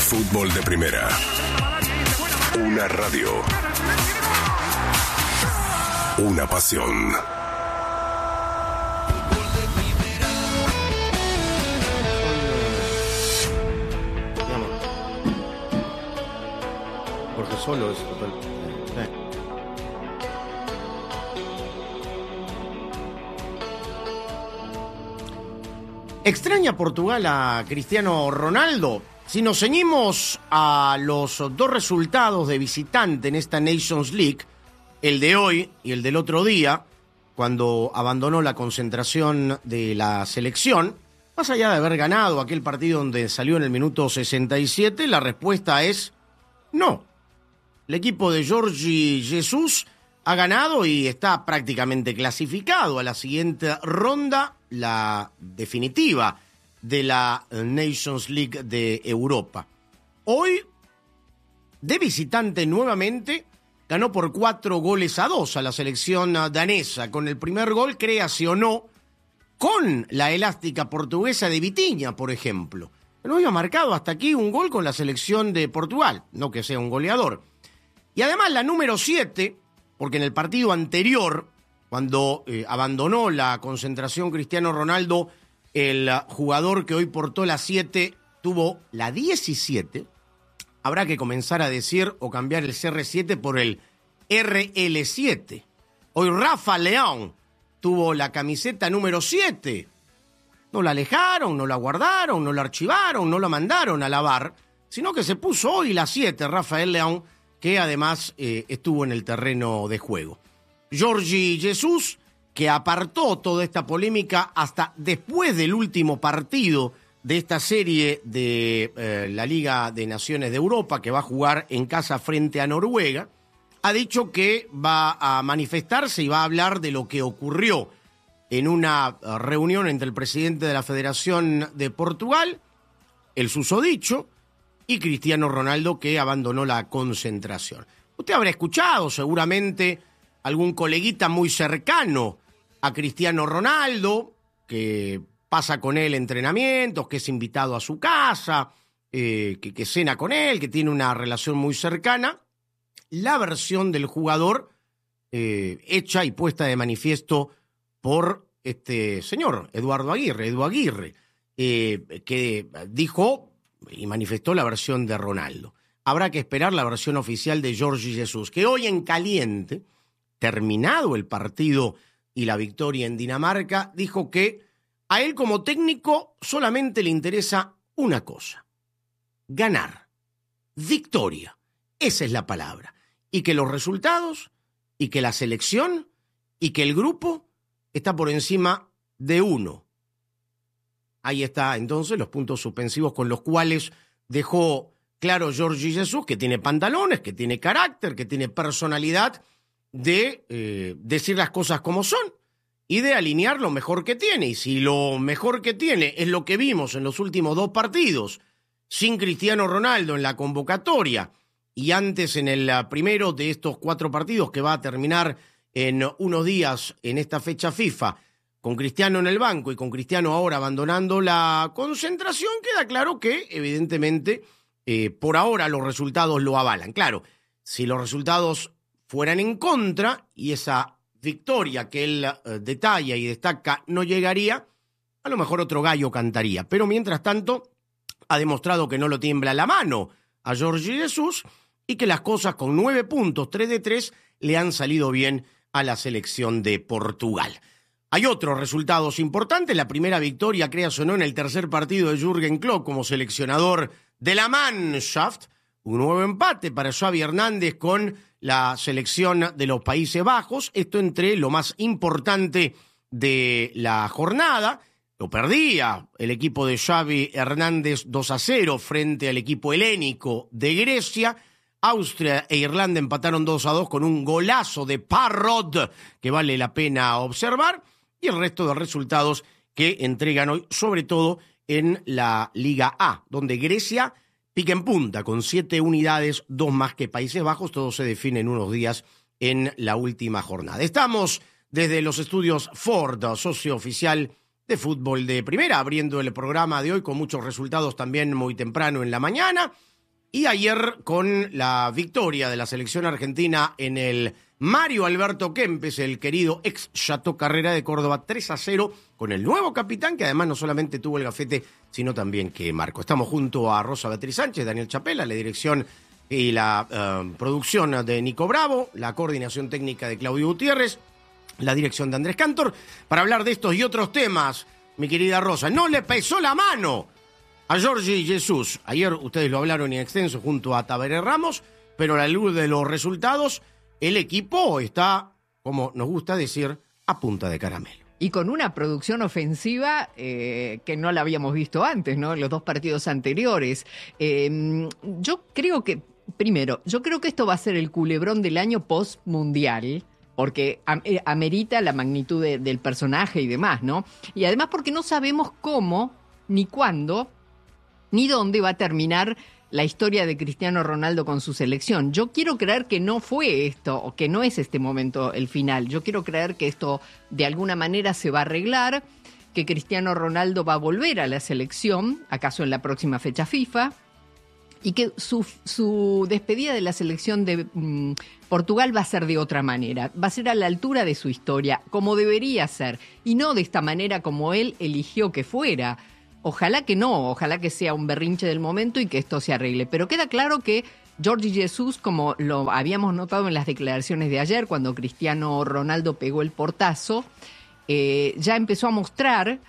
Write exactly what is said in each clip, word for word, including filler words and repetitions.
Fútbol de Primera. Una radio. Una pasión. Porque solo es total. Sí. ¿Extraña Portugal a Cristiano Ronaldo? Si nos ceñimos a los dos resultados de visitante en esta Nations League, el de hoy y el del otro día, cuando abandonó la concentración de la selección, más allá de haber ganado aquel partido donde salió en el minuto sesenta y siete, la respuesta es no. El equipo de Jorge Jesus ha ganado y está prácticamente clasificado a la siguiente ronda, la definitiva de la Nations League de Europa. Hoy, de visitante nuevamente, ganó por cuatro goles a dos a la selección danesa. Con el primer gol creacionó con la elástica portuguesa de Vitinha, por ejemplo. No había marcado hasta aquí un gol con la selección de Portugal, no que sea un goleador. Y además la número siete, porque en el partido anterior, cuando eh, abandonó la concentración Cristiano Ronaldo, el jugador que hoy portó la siete tuvo la diecisiete. Habrá que comenzar a decir o cambiar el C R siete por el R L siete. Hoy Rafa Leão tuvo la camiseta número siete. No la alejaron, no la guardaron, no la archivaron, no la mandaron a lavar, sino que se puso hoy la siete, Rafael Leão, que además eh, estuvo en el terreno de juego. Jorge Jesus, que apartó toda esta polémica hasta después del último partido de esta serie de eh, la Liga de Naciones de Europa, que va a jugar en casa frente a Noruega, ha dicho que va a manifestarse y va a hablar de lo que ocurrió en una reunión entre el presidente de la Federación de Portugal, el susodicho, y Cristiano Ronaldo, que abandonó la concentración. Usted habrá escuchado seguramente algún coleguita muy cercano a Cristiano Ronaldo, que pasa con él entrenamientos, que es invitado a su casa, eh, que, que cena con él, que tiene una relación muy cercana. La versión del jugador eh, hecha y puesta de manifiesto por este señor, Eduardo Aguirre, Edu Aguirre, eh, que dijo y manifestó la versión de Ronaldo. Habrá que esperar la versión oficial de Jorge Jesus, que hoy en caliente, terminado el partido y la victoria en Dinamarca, dijo que a él como técnico solamente le interesa una cosa: ganar, victoria, esa es la palabra, y que los resultados, y que la selección, y que el grupo está por encima de uno. Ahí está entonces los puntos suspensivos con los cuales dejó claro Jorge Jesus que tiene pantalones, que tiene carácter, que tiene personalidad de eh, decir las cosas como son y de alinear lo mejor que tiene. Y si lo mejor que tiene es lo que vimos en los últimos dos partidos, sin Cristiano Ronaldo en la convocatoria y antes en el primero de estos cuatro partidos que va a terminar en unos días en esta fecha FIFA, con Cristiano en el banco y con Cristiano ahora abandonando la concentración, queda claro que evidentemente eh, por ahora los resultados lo avalan. Claro, si los resultados fueran en contra y esa victoria que él eh, detalla y destaca no llegaría, a lo mejor otro gallo cantaría. Pero mientras tanto ha demostrado que no lo tiembla la mano a Jorge Jesus y que las cosas con nueve puntos, tres de tres, le han salido bien a la selección de Portugal. Hay otros resultados importantes. La primera victoria, creas o no, en el tercer partido de Jürgen Klopp como seleccionador de la Mannschaft. Un nuevo empate para Xavi Hernández con la selección de los Países Bajos. Esto entre lo más importante de la jornada. Lo perdía el equipo de Xavi Hernández dos a cero frente al equipo helénico de Grecia. Austria e Irlanda empataron dos a dos con un golazo de Parrot que vale la pena observar. Y el resto de resultados que entregan hoy, sobre todo en la Liga A, donde Grecia pica en punta con siete unidades, dos más que Países Bajos. Todo se define en unos días en la última jornada. Estamos desde los estudios Ford, socio oficial de Fútbol de Primera, abriendo el programa de hoy con muchos resultados también muy temprano en la mañana. Y ayer con la victoria de la selección argentina en el Mario Alberto Kempes, el querido ex Chateau Carrera de Córdoba, tres a cero, con el nuevo capitán que además no solamente tuvo el gafete, sino también que marcó. Estamos junto a Rosa Beatriz Sánchez, Daniel Chapela, la dirección y la uh, producción de Nico Bravo, la coordinación técnica de Claudio Gutiérrez, la dirección de Andrés Cantor, para hablar de estos y otros temas, mi querida Rosa. No le pesó la mano a Jordi Jesús. Ayer ustedes lo hablaron en extenso junto a Tabaré Ramos, pero a la luz de los resultados, el equipo está, como nos gusta decir, a punta de caramelo. Y con una producción ofensiva eh, que no la habíamos visto antes, ¿no? En los dos partidos anteriores. Eh, yo creo que, primero, yo creo que esto va a ser el culebrón del año post-mundial, porque amerita la magnitud de, del personaje y demás, ¿no? Y además porque no sabemos cómo, ni cuándo, ni dónde va a terminar la historia de Cristiano Ronaldo con su selección. Yo quiero creer que no fue esto, o que no es este momento el final. Yo quiero creer que esto de alguna manera se va a arreglar, que Cristiano Ronaldo va a volver a la selección, acaso en la próxima fecha FIFA, y que su, su despedida de la selección de mmm, Portugal va a ser de otra manera, va a ser a la altura de su historia, como debería ser, y no de esta manera como él eligió que fuera. Ojalá que no, ojalá que sea un berrinche del momento y que esto se arregle. Pero queda claro que Jordi Jesús, como lo habíamos notado en las declaraciones de ayer, cuando Cristiano Ronaldo pegó el portazo, eh, ya empezó a mostrar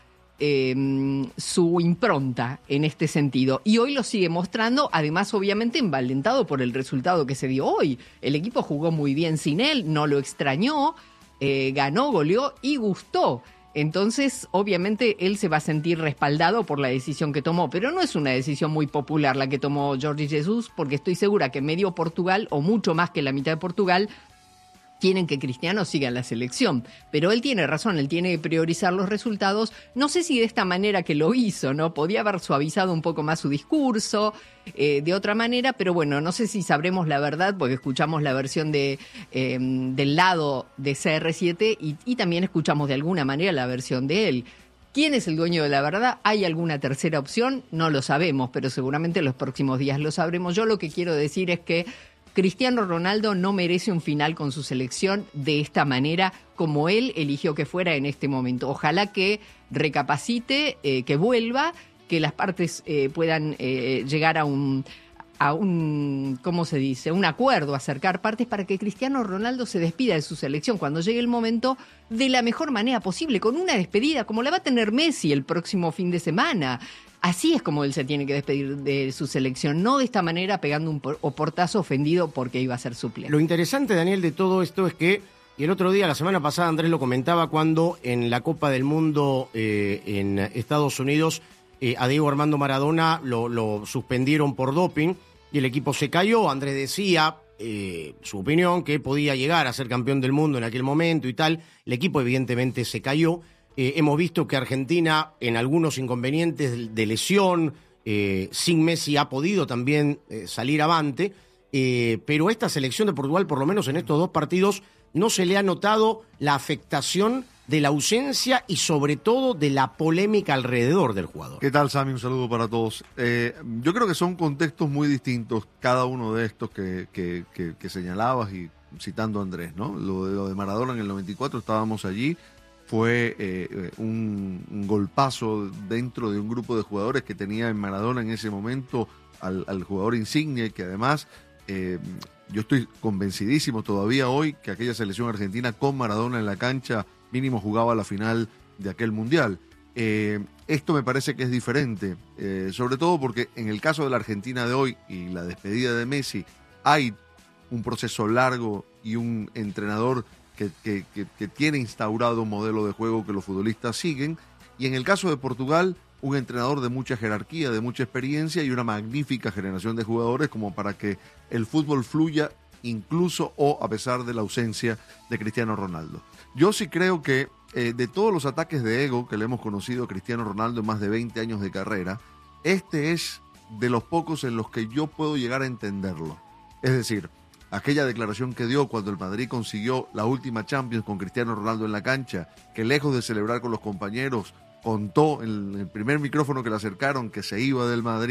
eh, su impronta en este sentido. Y hoy lo sigue mostrando, además obviamente envalentado por el resultado que se dio hoy. El equipo jugó muy bien sin él, no lo extrañó, eh, ganó, goleó y gustó. Entonces, obviamente, él se va a sentir respaldado por la decisión que tomó, pero no es una decisión muy popular la que tomó Jordi Jesús, porque estoy segura que medio Portugal, o mucho más que la mitad de Portugal, quieren que Cristiano siga en la selección. Pero él tiene razón, él tiene que priorizar los resultados. No sé si de esta manera que lo hizo, ¿no? Podía haber suavizado un poco más su discurso, eh, de otra manera, pero bueno, no sé si sabremos la verdad, porque escuchamos la versión de eh, del lado de C R siete y, y también escuchamos de alguna manera la versión de él. ¿Quién es el dueño de la verdad? ¿Hay alguna tercera opción? No lo sabemos, pero seguramente en los próximos días lo sabremos. Yo lo que quiero decir es que Cristiano Ronaldo no merece un final con su selección de esta manera, como él eligió que fuera en este momento. Ojalá que recapacite, eh, que vuelva, que las partes eh, puedan eh, llegar a un, a un, ¿cómo se dice?, un acuerdo, acercar partes para que Cristiano Ronaldo se despida de su selección cuando llegue el momento de la mejor manera posible, con una despedida como la va a tener Messi el próximo fin de semana. Así es como él se tiene que despedir de su selección, no de esta manera pegando un por, o portazo ofendido porque iba a ser suplente. Lo interesante, Daniel, de todo esto es que, y el otro día, la semana pasada, Andrés lo comentaba, cuando en la Copa del Mundo eh, en Estados Unidos eh, a Diego Armando Maradona lo, lo suspendieron por doping y el equipo se cayó. Andrés decía eh, su opinión, que podía llegar a ser campeón del mundo en aquel momento y tal. El equipo evidentemente se cayó. Eh, hemos visto que Argentina, en algunos inconvenientes de lesión, eh, sin Messi ha podido también eh, salir avante, eh, pero esta selección de Portugal, por lo menos en estos dos partidos, no se le ha notado la afectación de la ausencia y sobre todo de la polémica alrededor del jugador. ¿Qué tal, Sammy? Un saludo para todos. Eh, yo creo que son contextos muy distintos cada uno de estos que, que, que, que señalabas y citando a Andrés, ¿no? Lo de, lo de Maradona en el noventa y cuatro, estábamos allí. Fue eh, un, un golpazo dentro de un grupo de jugadores que tenía en Maradona en ese momento al, al jugador insignia, que además eh, yo estoy convencidísimo todavía hoy que aquella selección argentina con Maradona en la cancha mínimo jugaba la final de aquel mundial. Eh, esto me parece que es diferente, eh, sobre todo porque en el caso de la Argentina de hoy y la despedida de Messi hay un proceso largo y un entrenador Que, que, que, que tiene instaurado un modelo de juego que los futbolistas siguen, y en el caso de Portugal, un entrenador de mucha jerarquía, de mucha experiencia y una magnífica generación de jugadores como para que el fútbol fluya incluso o a pesar de la ausencia de Cristiano Ronaldo. Yo sí creo que eh, de todos los ataques de ego que le hemos conocido a Cristiano Ronaldo en más de veinte años de carrera, este es de los pocos en los que yo puedo llegar a entenderlo. Es decir, aquella declaración que dio cuando el Madrid consiguió la última Champions con Cristiano Ronaldo en la cancha, que lejos de celebrar con los compañeros, contó en el primer micrófono que le acercaron que se iba del Madrid,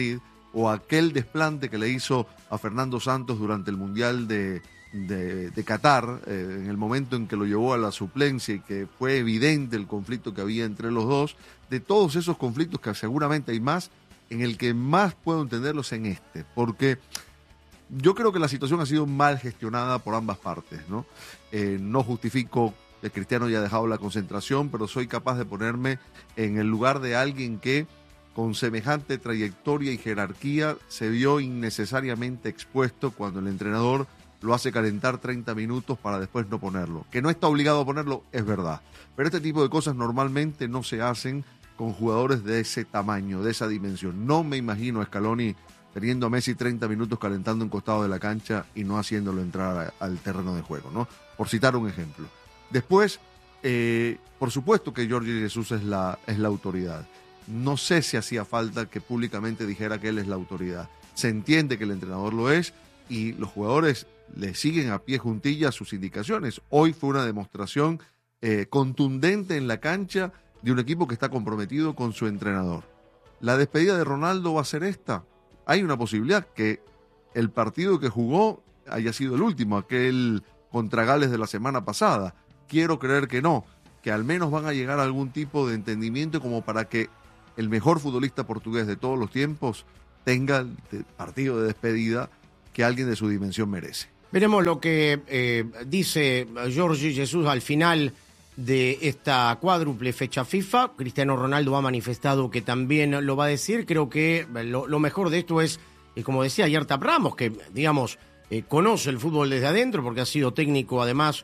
o aquel desplante que le hizo a Fernando Santos durante el Mundial de, de, de Qatar, eh, en el momento en que lo llevó a la suplencia y que fue evidente el conflicto que había entre los dos, de todos esos conflictos que seguramente hay más, en el que más puedo entenderlos en este, porque yo creo que la situación ha sido mal gestionada por ambas partes, ¿no? Eh, no justifico que Cristiano haya dejado la concentración, pero soy capaz de ponerme en el lugar de alguien que con semejante trayectoria y jerarquía se vio innecesariamente expuesto cuando el entrenador lo hace calentar treinta minutos para después no ponerlo. Que no está obligado a ponerlo, es verdad. Pero este tipo de cosas normalmente no se hacen con jugadores de ese tamaño, de esa dimensión. No me imagino a Scaloni teniendo a Messi treinta minutos calentando un costado de la cancha y no haciéndolo entrar a, al terreno de juego, ¿no? Por citar un ejemplo. Después, eh, por supuesto que Jorge Jesús es la, es la autoridad. No sé si hacía falta que públicamente dijera que él es la autoridad. Se entiende que el entrenador lo es y los jugadores le siguen a pie juntillas sus indicaciones. Hoy fue una demostración eh, contundente en la cancha de un equipo que está comprometido con su entrenador. ¿La despedida de Ronaldo va a ser esta? Hay una posibilidad que el partido que jugó haya sido el último, aquel contra Gales de la semana pasada. Quiero creer que no, que al menos van a llegar a algún tipo de entendimiento como para que el mejor futbolista portugués de todos los tiempos tenga el partido de despedida que alguien de su dimensión merece. Veremos lo que eh, dice Jorge Jesús al final de esta cuádruple fecha FIFA. Cristiano Ronaldo ha manifestado que también lo va a decir. Creo que lo, lo mejor de esto es, eh, como decía ayer Tap Ramos, que digamos eh, conoce el fútbol desde adentro porque ha sido técnico además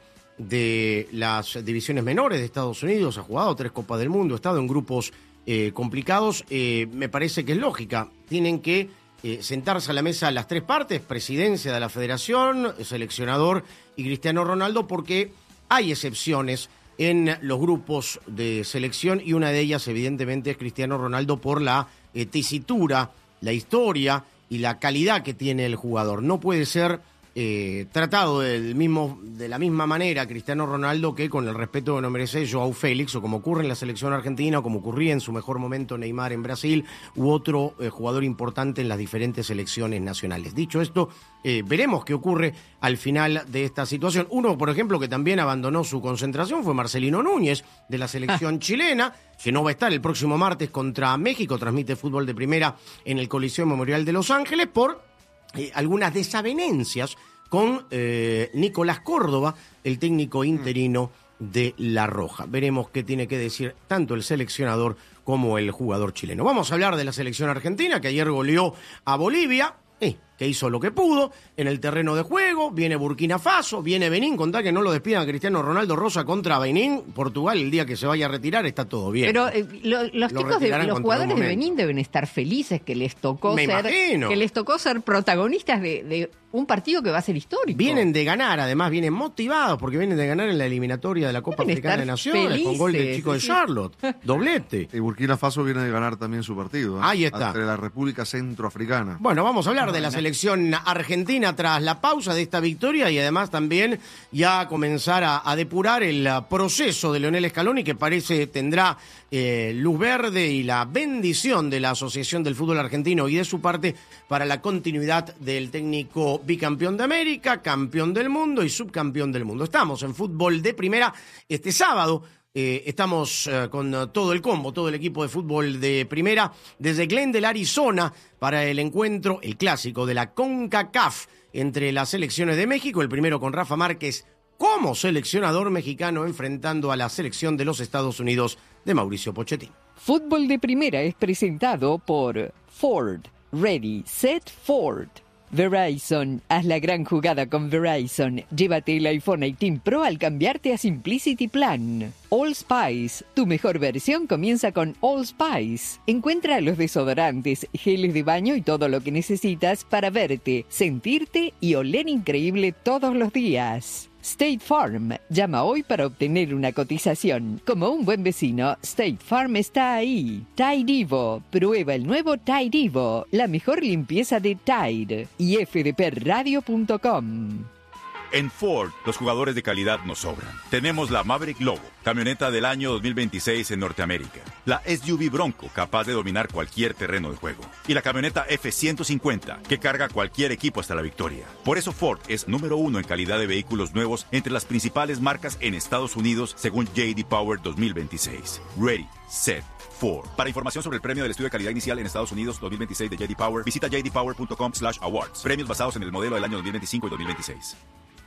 de las divisiones menores de Estados Unidos, ha jugado tres Copas del Mundo, ha estado en grupos eh, complicados. Eh, me parece que es lógica. Tienen que eh, sentarse a la mesa las tres partes, presidencia de la federación, seleccionador y Cristiano Ronaldo, porque hay excepciones en los grupos de selección y una de ellas evidentemente es Cristiano Ronaldo por la eh, tesitura, la historia y la calidad que tiene el jugador. No puede ser eh, tratado del mismo, de la misma manera Cristiano Ronaldo que con el respeto que no merece Joao Félix, o como ocurre en la selección argentina, o como ocurría en su mejor momento Neymar en Brasil, u otro eh, jugador importante en las diferentes selecciones nacionales. Dicho esto, eh, veremos qué ocurre al final de esta situación. Uno, por ejemplo, que también abandonó su concentración fue Marcelino Núñez, de la selección chilena, que no va a estar el próximo martes contra México. Transmite fútbol de primera en el Coliseo Memorial de Los Ángeles por eh, algunas desavenencias con eh, Nicolás Córdoba, el técnico interino de La Roja. Veremos qué tiene que decir tanto el seleccionador como el jugador chileno. Vamos a hablar de la selección argentina, que ayer goleó a Bolivia, eh, que hizo lo que pudo en el terreno de juego. Viene Burkina Faso, viene Benín. Contá que no lo despidan a Cristiano Ronaldo Rosa contra Benín. Portugal, el día que se vaya a retirar, está todo bien. Pero eh, lo, los Lo chicos, de, retirarán los contra jugadores un de momento. Benín deben estar felices que les tocó Me ser imagino. que les tocó ser protagonistas de, de un partido que va a ser histórico. Vienen de ganar, además vienen motivados porque vienen de ganar en la eliminatoria de la Copa Deben Africana de estar Naciones felices, con gol del chico de sí. Charlotte. Doblete. Y Burkina Faso viene de ganar también su partido, ¿eh? Ahí está. Entre la República Centroafricana. Bueno, vamos a hablar de la selección argentina tras la pausa de esta victoria y además también ya comenzar a, a depurar el uh, proceso de Leonel Scaloni, que parece tendrá eh, luz verde y la bendición de la Asociación del Fútbol Argentino y de su parte para la continuidad del técnico bicampeón de América, campeón del mundo y subcampeón del mundo. Estamos en fútbol de primera este sábado. Eh, estamos eh, con uh, todo el combo, todo el equipo de fútbol de primera desde Glendale, Arizona, para el encuentro, el clásico de la CONCACAF entre las selecciones de México, el primero con Rafa Márquez como seleccionador mexicano enfrentando a la selección de los Estados Unidos de Mauricio Pochettino. Fútbol de Primera es presentado por Ford. Ready, Set, Ford. Verizon, haz la gran jugada con Verizon. Llévate el iPhone dieciocho Pro al cambiarte a Simplicity Plan. All Spice, tu mejor versión comienza con All Spice. Encuentra los desodorantes, geles de baño y todo lo que necesitas para verte, sentirte y oler increíble todos los días. State Farm. Llama hoy para obtener una cotización. Como un buen vecino, State Farm está ahí. Tide Evo. Prueba el nuevo Tide Evo. La mejor limpieza de Tide. Y f d p radio punto com. En Ford, los jugadores de calidad nos sobran. Tenemos la Maverick Lobo, camioneta del año dos mil veintiséis en Norteamérica. La S U V Bronco, capaz de dominar cualquier terreno de juego. Y la camioneta F ciento cincuenta, que carga cualquier equipo hasta la victoria. Por eso Ford es número uno en calidad de vehículos nuevos entre las principales marcas en Estados Unidos, según J D Power dos mil veintiséis. Ready, set, Ford. Para información sobre el premio del estudio de calidad inicial en Estados Unidos dos mil veintiséis de J D Power, visita j d power punto com slash awards. Premios basados en el modelo del año dos mil veinticinco y dos mil veintiséis.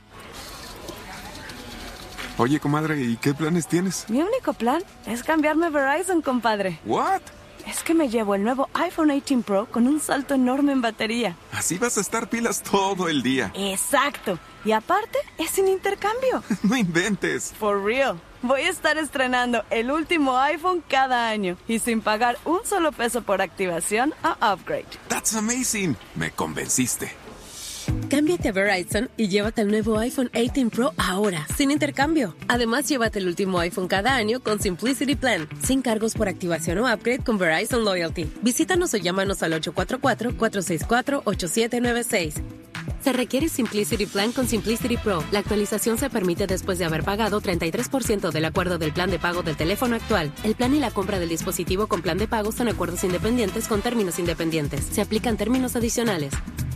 Oye, comadre, ¿y qué planes tienes? Mi único plan es cambiarme a Verizon, compadre. ¿What? Es que me llevo el nuevo iPhone dieciocho Pro con un salto enorme en batería. Así vas a estar pilas todo el día. Exacto. Y aparte, es sin intercambio. No inventes. For real. Voy a estar estrenando el último iPhone cada año y sin pagar un solo peso por activación o upgrade. That's amazing. Me convenciste. Cámbiate a Verizon y llévate el nuevo iPhone dieciocho Pro ahora, sin intercambio. Además, llévate el último iPhone cada año con Simplicity Plan, sin cargos por activación o upgrade con Verizon Loyalty. Visítanos o llámanos al ocho cuatro cuatro, cuatro seis cuatro, ocho siete nueve seis. Se requiere Simplicity Plan con Simplicity Pro. La actualización se permite después de haber pagado treinta y tres por ciento del acuerdo del plan de pago del teléfono actual. El plan y la compra del dispositivo con plan de pago son acuerdos independientes con términos independientes. Se aplican términos adicionales.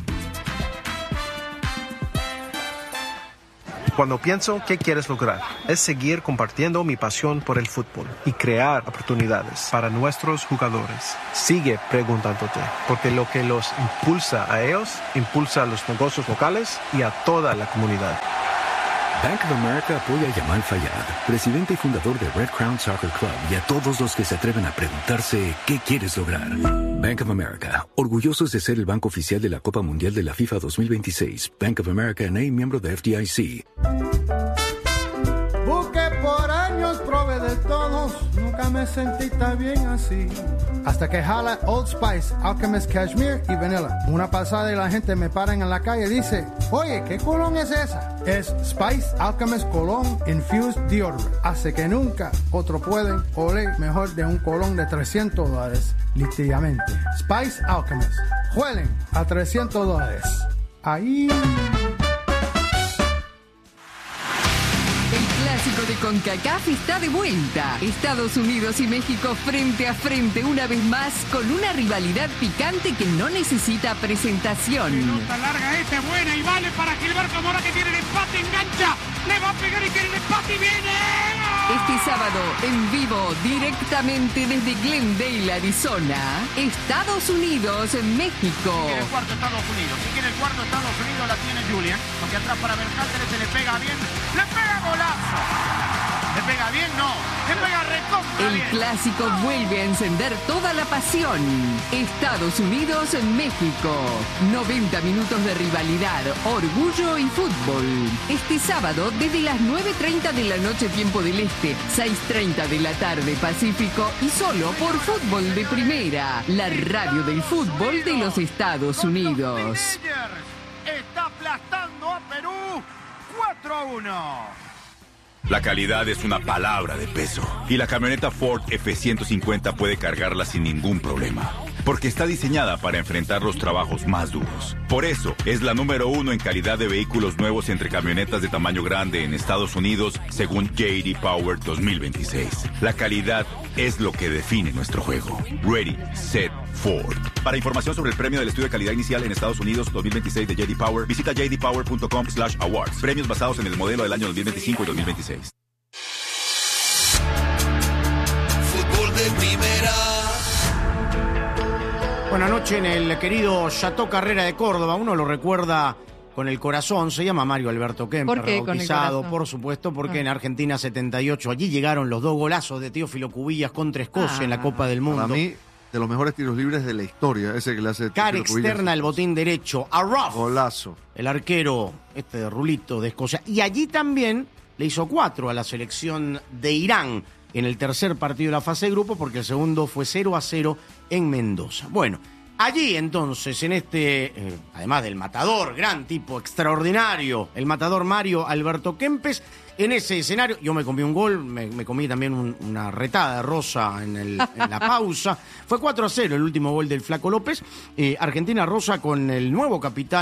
Cuando pienso qué quieres lograr, es seguir compartiendo mi pasión por el fútbol y crear oportunidades para nuestros jugadores. Sigue preguntándote, porque lo que los impulsa a ellos, impulsa a los negocios locales y a toda la comunidad. Bank of America apoya a Yamal Fayad, presidente y fundador de Red Crown Soccer Club, y a todos los que se atreven a preguntarse ¿qué quieres lograr? Bank of America, orgullosos de ser el banco oficial de la Copa Mundial de la FIFA dos mil veintiséis. Bank of America N A, miembro de F D I C. Busqué por años, probé de todos, nunca me sentí tan bien así. Hasta que jala Old Spice, Alchemist Cashmere y Vanilla. Una pasada y la gente me paran en la calle y dice, oye, ¿qué colón es esa? Es Spice Alchemist Cologne Infused Deodorant. Hace que nunca otro pueden oler mejor de un colón de trescientos dólares. Literalmente. Spice Alchemist. Huelen a trescientos dólares. Ahí... El clásico de CONCACAF está de vuelta. Estados Unidos y México frente a frente una vez más con una rivalidad picante que no necesita presentación. Pelota larga esta, buena y vale para Gilberto Mora que tiene el empate, engancha, le va a pegar y tiene el empate y viene. Este sábado, en vivo, directamente desde Glendale, Arizona, Estados Unidos, México. Si quiere el cuarto Estados Unidos, si quiere el cuarto Estados Unidos la tiene Julian, porque atrás para Berhalter se le pega bien, le pega golazo. ¿Le pega bien? No. Le pega recontra El bien. clásico vuelve a encender toda la pasión. Estados Unidos, México. noventa minutos de rivalidad, orgullo y fútbol. Este sábado desde las nueve treinta de la noche tiempo del Este, seis treinta de la tarde Pacífico y solo por Fútbol de Primera, la radio del fútbol de los Estados Unidos. Está aplastando a Perú cuatro a uno. La calidad es una palabra de peso y la camioneta Ford F ciento cincuenta puede cargarla sin ningún problema, porque está diseñada para enfrentar los trabajos más duros. Por eso es la número uno en calidad de vehículos nuevos entre camionetas de tamaño grande en Estados Unidos, según J D Power dos mil veintiséis. La calidad es lo que define nuestro juego. Ready, set, Ford. Para información sobre el premio del estudio de calidad inicial en Estados Unidos dos mil veintiséis de J D Power, visita j d power punto com slash awards. Premios basados en el modelo del año dos mil veinticinco y dos mil veintiséis. Fútbol de Primera. Buenas noches en el querido Chateau Carrera de Córdoba. Uno lo recuerda con el corazón. Se llama Mario Alberto Kemper, ¿Por qué con el bautizado, corazón? por supuesto, porque Ah. en Argentina setenta y ocho, allí llegaron los dos golazos de Teófilo Cubillas contra Escocia Ah. en la Copa del Mundo. Para mí, de los mejores tiros libres de la historia, ese que le hace... Cara Teófilo Cubillas. externa al botín derecho. A Ruff, Golazo. el arquero este de Rulito de Escocia. Y allí también le hizo cuatro a la selección de Irán en el tercer partido de la fase de grupo, porque el segundo fue cero a cero en Mendoza. Bueno, allí entonces, en este, eh, además del matador, gran tipo, extraordinario, el matador Mario Alberto Kempes, en ese escenario, yo me comí un gol, me, me comí también un- una retada de Rosa en, el- en la pausa. Fue cuatro a cero el último gol del Flaco López. Eh, Argentina Rosa con el nuevo capitán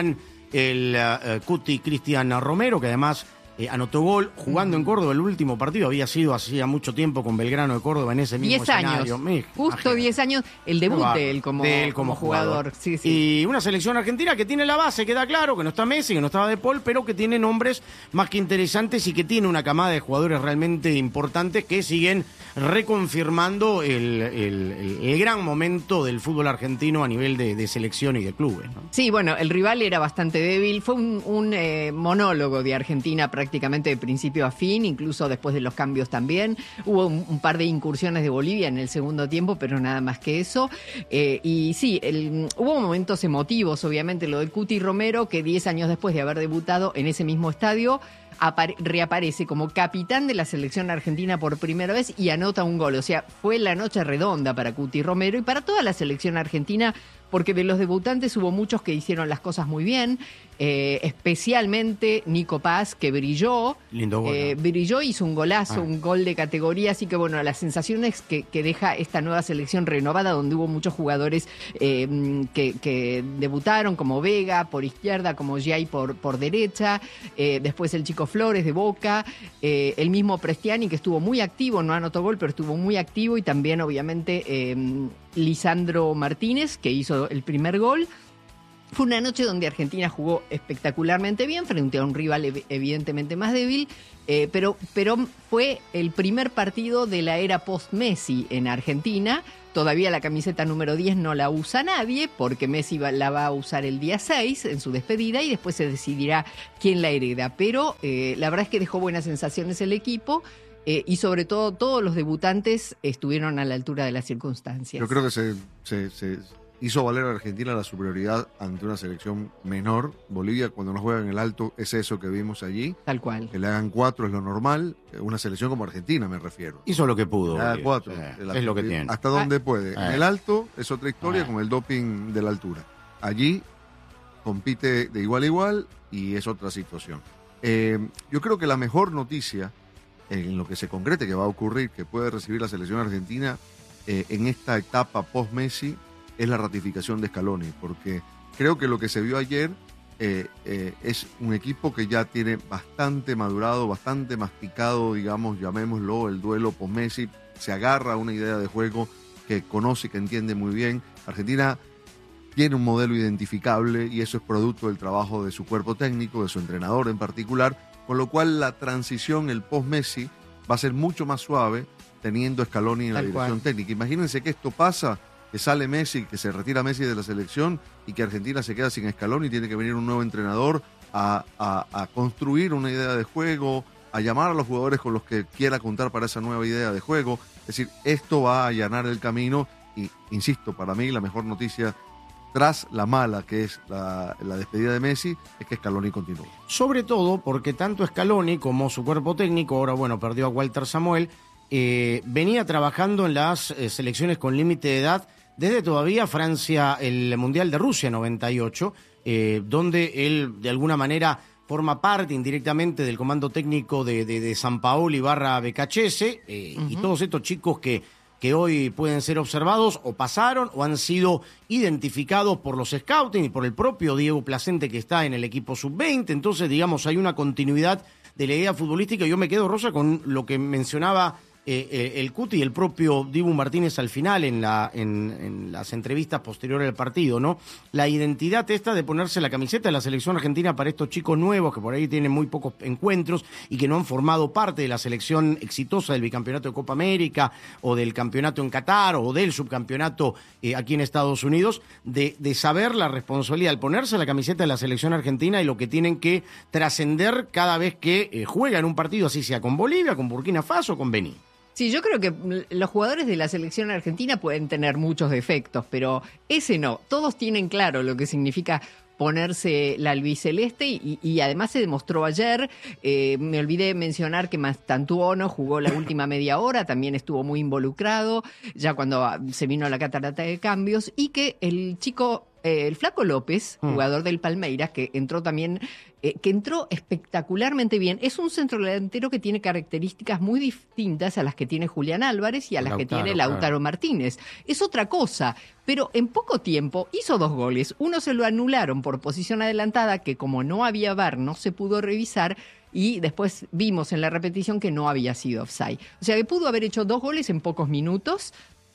el uh, Cuti Cristian Romero, que además eh, anotó gol jugando en Córdoba. El último partido había sido hacía mucho tiempo con Belgrano de Córdoba en ese mismo diez escenario. años, Me, justo diez años, el debut de él como, de él como, como jugador. jugador. Sí, sí. Y una selección argentina que tiene la base, queda claro, que no está Messi, que no estaba De Paul, pero que tiene nombres más que interesantes y que tiene una camada de jugadores realmente importantes que siguen reconfirmando el, el, el, el gran momento del fútbol argentino a nivel de, de selección y de clubes, ¿no? Sí, bueno, el rival era bastante débil. Fue un, un eh, monólogo de Argentina prácticamente de principio a fin, incluso después de los cambios también. Hubo un, un par de incursiones de Bolivia en el segundo tiempo, pero nada más que eso. Eh, y sí, el, hubo momentos emotivos, obviamente, lo del Cuti Romero, que diez años después de haber debutado en ese mismo estadio, Apare- reaparece como capitán de la selección argentina por primera vez y anota un gol. O sea, fue la noche redonda para Cuti Romero y para toda la selección argentina, porque de los debutantes hubo muchos que hicieron las cosas muy bien, eh, especialmente Nico Paz, que brilló. Lindo gol. Eh, brilló, hizo un golazo, Ah. un gol de categoría, así que bueno, las sensaciones que, que deja esta nueva selección renovada, donde hubo muchos jugadores eh, que, que debutaron, como Vega por izquierda, como Giai por, por derecha, eh, después el chico Flores de Boca, eh, el mismo Prestiani, que estuvo muy activo, no anotó gol, pero estuvo muy activo, y también obviamente eh, Lisandro Martínez, que hizo el primer gol. Fue una noche donde Argentina jugó espectacularmente bien frente a un rival ev- evidentemente más débil, eh, pero, pero fue el primer partido de la era post-Messi en Argentina. Todavía la camiseta número diez no la usa nadie, porque Messi va, la va a usar el día seis en su despedida y después se decidirá quién la hereda. Pero eh, la verdad es que dejó buenas sensaciones el equipo. Eh, y sobre todo, todos los debutantes estuvieron a la altura de las circunstancias. Yo creo que se, se, se hizo valer a Argentina la superioridad ante una selección menor. Bolivia, cuando no juega en el alto, es eso que vimos allí. Tal cual. Que le hagan cuatro es lo normal. Una selección como Argentina, me refiero. Hizo lo que pudo. Le hagan Bolivia. cuatro. Sí, La- es lo que tiene. Hasta donde Ah. puede. Eh. En el alto es otra historia Eh. con el doping de la altura. Allí compite de igual a igual y es otra situación. Eh, yo creo que la mejor noticia en lo que se concrete que va a ocurrir, que puede recibir la selección argentina eh, en esta etapa post-Messi, es la ratificación de Scaloni, porque creo que lo que se vio ayer eh, eh, es un equipo que ya tiene bastante madurado, bastante masticado, digamos, llamémoslo, el duelo post-Messi, se agarra a una idea de juego que conoce, que entiende muy bien. Argentina tiene un modelo identificable y eso es producto del trabajo de su cuerpo técnico, de su entrenador en particular, con lo cual la transición, el post-Messi, va a ser mucho más suave teniendo a Scaloni en la Tal dirección cual. técnica. Imagínense que esto pasa, que sale Messi, que se retira Messi de la selección y que Argentina se queda sin Scaloni y tiene que venir un nuevo entrenador a, a, a construir una idea de juego, a llamar a los jugadores con los que quiera contar para esa nueva idea de juego. Es decir, esto va a allanar el camino y, insisto, para mí la mejor noticia tras la mala, que es la, la despedida de Messi, es que Scaloni continúa. Sobre todo porque tanto Scaloni como su cuerpo técnico, ahora bueno, perdió a Walter Samuel, eh, venía trabajando en las eh, selecciones con límite de edad desde todavía Francia, el Mundial de Rusia noventa y ocho, eh, donde él de alguna manera forma parte indirectamente del comando técnico de, de, de San Paoli barra Becachese, eh, uh-huh. y todos estos chicos que que hoy pueden ser observados o pasaron o han sido identificados por los scouting y por el propio Diego Placente, que está en el equipo sub veinte. Entonces, digamos, hay una continuidad de la idea futbolística. Yo me quedo, Rosa, con lo que mencionaba eh, eh, el Cuti y el propio Dibu Martínez al final en, la, en, en las entrevistas posteriores al partido, ¿no? La identidad esta de ponerse la camiseta de la selección argentina para estos chicos nuevos que por ahí tienen muy pocos encuentros y que no han formado parte de la selección exitosa del bicampeonato de Copa América o del campeonato en Qatar o del subcampeonato eh, aquí en Estados Unidos, de, de saber la responsabilidad al ponerse la camiseta de la selección argentina y lo que tienen que trascender cada vez que eh, juegan un partido, así sea con Bolivia, con Burkina Faso o con Benín. Sí, yo creo que los jugadores de la selección argentina pueden tener muchos defectos, pero ese no. Todos tienen claro lo que significa ponerse la albiceleste y, y además se demostró ayer. Eh, me olvidé mencionar que Mastantuono jugó la última media hora, también estuvo muy involucrado, ya cuando se vino la catarata de cambios, y que el chico Eh, el Flaco López, jugador mm. del Palmeiras, que entró también, eh, que entró espectacularmente bien. Es un centrodelantero que tiene características muy distintas a las que tiene Julián Álvarez y a las Lautaro, que tiene Lautaro claro. Martínez. Es otra cosa, pero en poco tiempo hizo dos goles. Uno se lo anularon por posición adelantada, que como no había V A R no se pudo revisar, y después vimos en la repetición que no había sido offside. O sea que pudo haber hecho dos goles en pocos minutos.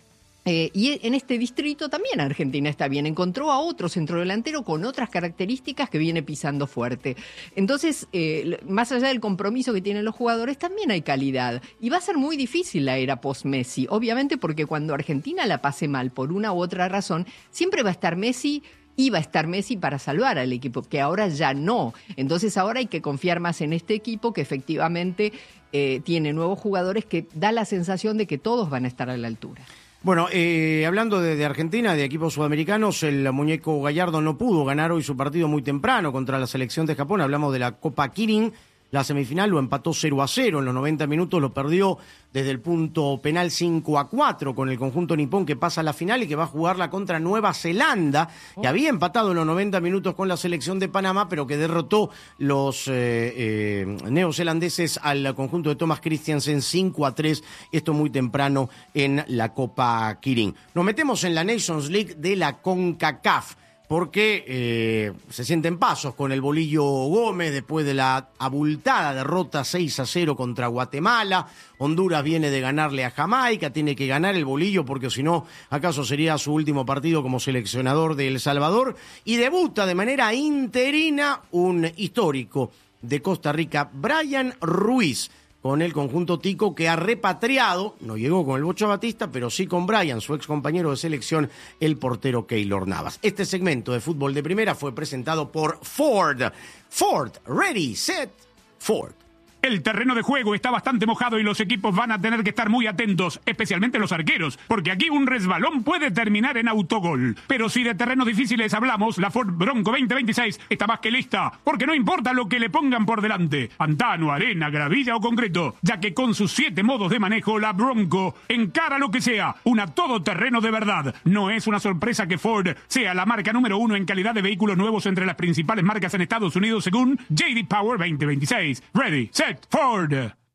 Eh, y en este distrito también Argentina está bien. Encontró a otro centrodelantero con otras características que viene pisando fuerte. Entonces, eh, más allá del compromiso que tienen los jugadores, también hay calidad. Y va a ser muy difícil la era post-Messi. Obviamente porque cuando Argentina la pase mal por una u otra razón, siempre va a estar Messi... Iba a estar Messi para salvar al equipo, que ahora ya no. Entonces ahora hay que confiar más en este equipo que efectivamente eh, tiene nuevos jugadores que da la sensación de que todos van a estar a la altura. Bueno, eh, hablando de, de Argentina, de equipos sudamericanos, el muñeco Gallardo no pudo ganar hoy su partido muy temprano contra la selección de Japón. Hablamos de la Copa Kirin. La semifinal lo empató cero a cero, en los noventa minutos lo perdió desde el punto penal cinco a cuatro con el conjunto nipón que pasa a la final y que va a jugarla contra Nueva Zelanda, que había empatado en los noventa minutos con la selección de Panamá, pero que derrotó los eh, eh, neozelandeses al conjunto de Thomas Christiansen cinco a tres, esto muy temprano en la Copa Kirin. Nos metemos en la Nations League de la CONCACAF, porque eh, se sienten pasos con el Bolillo Gómez después de la abultada derrota seis a cero contra Guatemala. Honduras viene de ganarle a Jamaica, tiene que ganar el Bolillo porque si no, acaso sería su último partido como seleccionador de El Salvador. Y debuta de manera interina un histórico de Costa Rica, Brian Ruiz, con el conjunto tico que ha repatriado, no llegó con el Bocho Batista, pero sí con Brian, su ex compañero de selección, el portero Keylor Navas. Este segmento de fútbol de primera fue presentado por Ford. Ford, ready, set, Ford. El terreno de juego está bastante mojado y los equipos van a tener que estar muy atentos, especialmente los arqueros, porque aquí un resbalón puede terminar en autogol. Pero si de terrenos difíciles hablamos, la Ford Bronco veinte veintiséis está más que lista, porque no importa lo que le pongan por delante, pantano, arena, gravilla o concreto, ya que con sus siete modos de manejo, la Bronco encara lo que sea, una todoterreno de verdad. No es una sorpresa que Ford sea la marca número uno en calidad de vehículos nuevos entre las principales marcas en Estados Unidos según J D Power veinte veintiséis. Ready, set, Ford.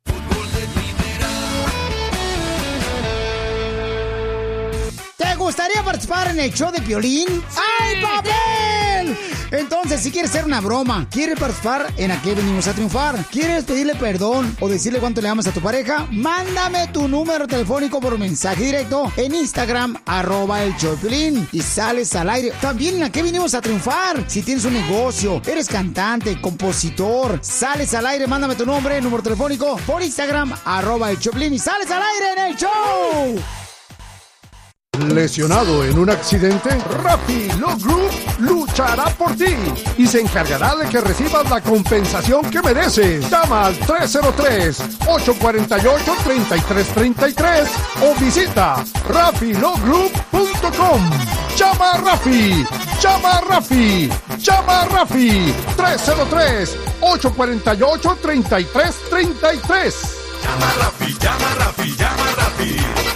¿Te gustaría participar en el show de Piolín? ¡Sí! ¡Ay, papel! Entonces, si quieres hacer una broma, quieres participar en Aquí Venimos a Triunfar, quieres pedirle perdón o decirle cuánto le amas a tu pareja, mándame tu número telefónico por mensaje directo en Instagram, arroba el show de Piolín, y sales al aire. También en Aquí Venimos a Triunfar. Si tienes un negocio, eres cantante, compositor, sales al aire, mándame tu nombre, número telefónico por Instagram, arroba el show de Piolín, y sales al aire en el show. ¿Lesionado en un accidente? Rappi Law Group luchará por ti y se encargará de que recibas la compensación que mereces. Llama al tres cero tres, ocho cuatro ocho, tres tres tres tres o visita rappi law group punto com. Llama a Rappi, llama a Rappi, llama a Rappi. tres cero tres, ocho cuatro ocho, tres tres tres tres. Llama a Rappi, llama a Rappi, llama a Rappi.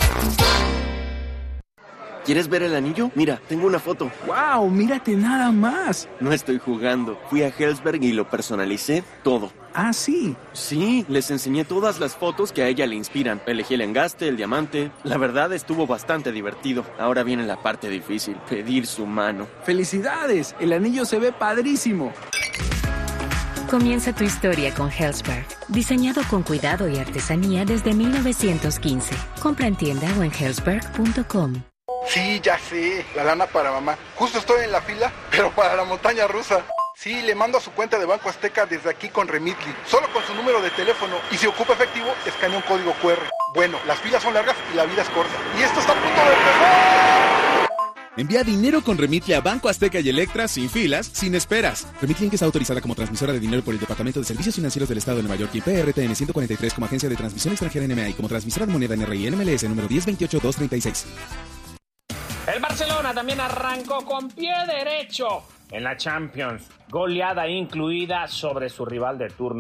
¿Quieres ver el anillo? Mira, tengo una foto. ¡Wow! ¡Mírate nada más! No estoy jugando. Fui a Helzberg y lo personalicé todo. ¿Ah, sí? Sí, les enseñé todas las fotos que a ella le inspiran. Elegí el engaste, el diamante. La verdad estuvo bastante divertido. Ahora viene la parte difícil, pedir su mano. ¡Felicidades! El anillo se ve padrísimo. Comienza tu historia con Helzberg. Diseñado con cuidado y artesanía desde mil novecientos quince. Compra en tienda o en helzberg punto com. Sí, ya sé, la lana para mamá. Justo estoy en la fila, pero para la montaña rusa. Sí, le mando a su cuenta de Banco Azteca desde aquí con Remitly, solo con su número de teléfono. Y si ocupa efectivo, escanea un código cu erre. Bueno, las filas son largas y la vida es corta. Y esto está a punto de empezar. Envía dinero con Remitly a Banco Azteca y Electra sin filas, sin esperas. Remitly está autorizada como transmisora de dinero por el Departamento de Servicios Financieros del Estado de Nueva York y P R T N ciento cuarenta y tres como agencia de transmisión extranjera N M A y como transmisora de moneda N R I N M L S número diez veintiocho dos treinta y seis. El Barcelona también arrancó con pie derecho en la Champions, goleada incluida sobre su rival de turno,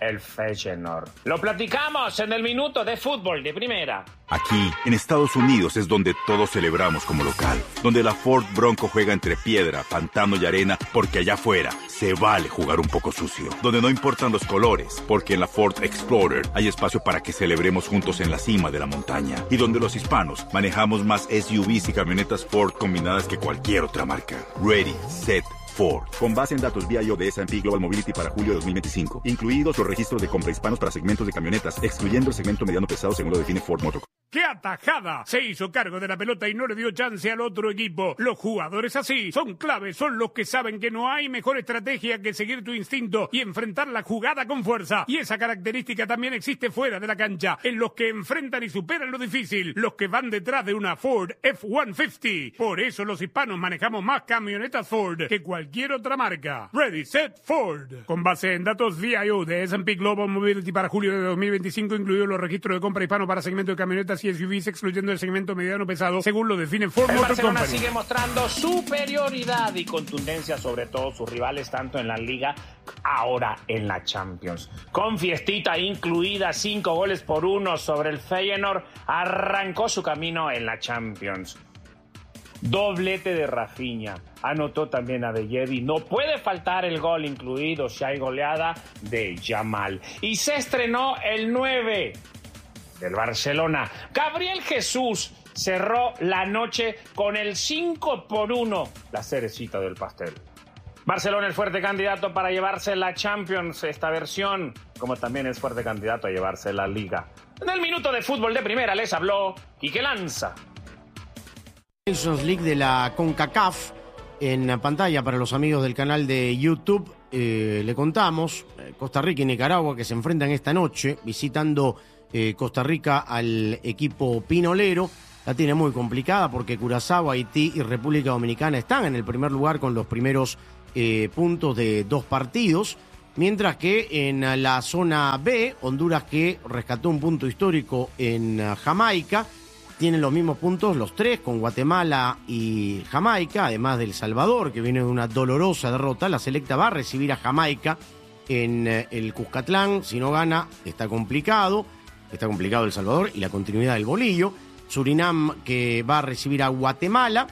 el Feyenoord. Lo platicamos en el Minuto de Fútbol de Primera. Aquí, en Estados Unidos, es donde todos celebramos como local. Donde la Ford Bronco juega entre piedra, pantano y arena, porque allá afuera se vale jugar un poco sucio. Donde no importan los colores, porque en la Ford Explorer hay espacio para que celebremos juntos en la cima de la montaña. Y donde los hispanos manejamos más S U Vs y camionetas Ford combinadas que cualquier otra marca. Ready, set, Ford. Con base en datos V I O de S and P Global Mobility para julio de dos mil veinticinco. Incluidos los registros de compra hispanos para segmentos de camionetas, excluyendo el segmento mediano pesado según lo define Ford Motor. ¡Qué atajada! Se hizo cargo de la pelota y no le dio chance al otro equipo. Los jugadores así son claves, son los que saben que no hay mejor estrategia que seguir tu instinto y enfrentar la jugada con fuerza. Y esa característica también existe fuera de la cancha, en los que enfrentan y superan lo difícil, los que van detrás de una Ford F ciento cincuenta. Por eso los hispanos manejamos más camionetas Ford que cualquier otra marca. Ready, set, Ford. Con base en datos V I O de S and P Global Mobility para julio de dos mil veinticinco, incluidos los registros de compra hispano para segmento de camionetas y S U Vs, excluyendo el segmento mediano pesado, según lo define Ford El Motor Barcelona Company. sigue mostrando superioridad y contundencia sobre todos sus rivales, tanto en la Liga, ahora en la Champions. Con fiestita incluida, cinco goles por uno sobre el Feyenoord, arrancó su camino en la Champions. Doblete de Rafinha, anotó también a De Jedi. No puede faltar el gol incluido si hay goleada de Yamal. Y se estrenó el nueve del Barcelona. Gabriel Jesús cerró la noche con el cinco por uno, la cerecita del pastel. Barcelona es fuerte candidato para llevarse la Champions esta versión, como también es fuerte candidato a llevarse la Liga. En el Minuto de Fútbol de Primera les habló Quique Lanza. Nations League de la CONCACAF en pantalla para los amigos del canal de YouTube. Eh, le contamos, eh, Costa Rica y Nicaragua que se enfrentan esta noche visitando eh, Costa Rica al equipo pinolero. La tiene muy complicada porque Curazao, Haití y República Dominicana están en el primer lugar con los primeros eh, puntos de dos partidos, mientras que en la zona B, Honduras, que rescató un punto histórico en Jamaica, tienen los mismos puntos los tres con Guatemala y Jamaica, además de El Salvador, que viene de una dolorosa derrota. La selecta va a recibir a Jamaica en el Cuscatlán. Si no gana, está complicado. Está complicado El Salvador y la continuidad del bolillo. Surinam, que va a recibir a Guatemala,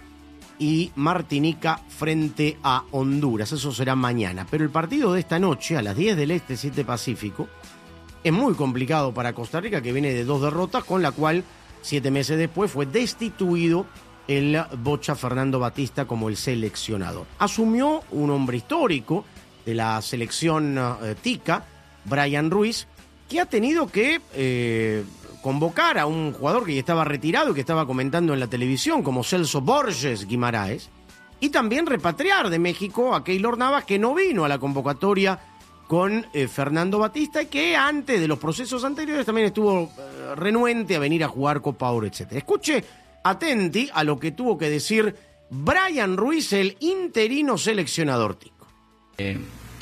y Martinica frente a Honduras. Eso será mañana. Pero el partido de esta noche, a las diez del Este, siete Pacífico, es muy complicado para Costa Rica, que viene de dos derrotas, con la cual siete meses después fue destituido el Bocha Fernando Batista como el seleccionador. Asumió un hombre histórico de la selección eh, tica, Brian Ruiz, que ha tenido que eh, convocar a un jugador que ya estaba retirado y que estaba comentando en la televisión, como Celso Borges Guimaraes, y también repatriar de México a Keylor Navas, que no vino a la convocatoria con eh, Fernando Batista, y que antes de los procesos anteriores también estuvo eh, renuente a venir a jugar Copa Oro, etcétera. Escuche atenti a lo que tuvo que decir Brian Ruiz, el interino seleccionador tico. Eh,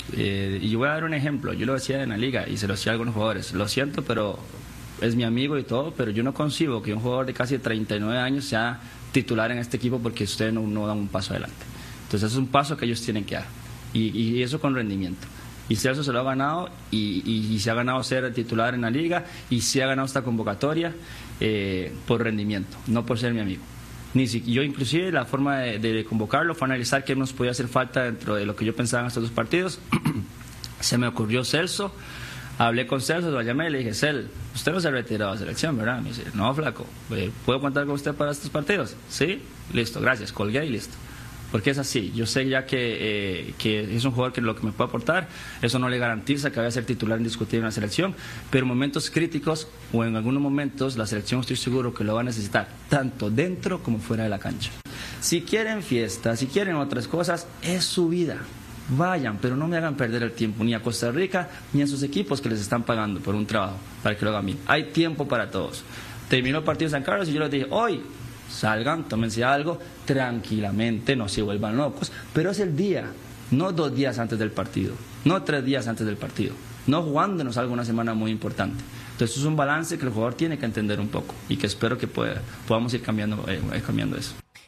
eh, y yo voy a dar un ejemplo. Yo lo decía en la liga y se lo decía a algunos jugadores. Lo siento, pero es mi amigo y todo, pero yo no concibo que un jugador de casi treinta y nueve años sea titular en este equipo porque ustedes no, no dan un paso adelante. Entonces es un paso que ellos tienen que dar, y, y eso con rendimiento. Y Celso se lo ha ganado, y, y, y se ha ganado ser titular en la liga, y se ha ganado esta convocatoria eh, por rendimiento, no por ser mi amigo. Ni si, yo inclusive la forma de, de convocarlo fue analizar qué nos podía hacer falta dentro de lo que yo pensaba en estos dos partidos. Se me ocurrió Celso, hablé con Celso, lo llamé y le dije: Cel, usted no se ha retirado de la selección, ¿verdad? Me dice: no, flaco, ¿puedo contar con usted para estos partidos? Sí, listo, gracias, colgué y listo. Porque es así, yo sé ya que, eh, que es un jugador que lo que me puede aportar, eso no le garantiza que vaya a ser titular indiscutible en la selección, pero en momentos críticos o en algunos momentos la selección estoy seguro que lo va a necesitar, tanto dentro como fuera de la cancha. Si quieren fiesta, si quieren otras cosas, es su vida, vayan, pero no me hagan perder el tiempo ni a Costa Rica ni a sus equipos que les están pagando por un trabajo, para que lo hagan bien. Hay tiempo para todos. Terminó el partido de San Carlos y yo les dije: hoy salgan, tómense algo tranquilamente, no se vuelvan locos, pero es el día, no dos días antes del partido, no tres días antes del partido, no jugándonos algo una semana muy importante. Entonces es un balance que el jugador tiene que entender un poco y que espero que pueda, podamos ir cambiando, eh, cambiando eso.